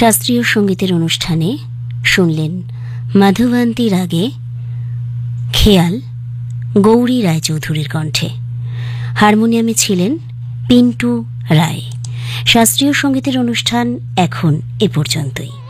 শাস্ত্রীয় সঙ্গীতের অনুষ্ঠানে শুনলেন মধুবন্তী রাগে খেয়াল গৌরী রায়চৌধুরীর কণ্ঠে। হারমোনিয়ামে ছিলেন পিন্টু রায়। শাস্ত্রীয় সঙ্গীতের অনুষ্ঠান এখন এ পর্যন্তই।